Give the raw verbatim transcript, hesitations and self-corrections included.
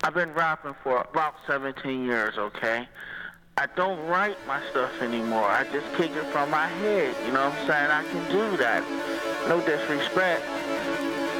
I've been rapping for about seventeen years, okay? I don't write my stuff anymore. I just kick it from my head. You know what I'm saying? I can do that. No disrespect.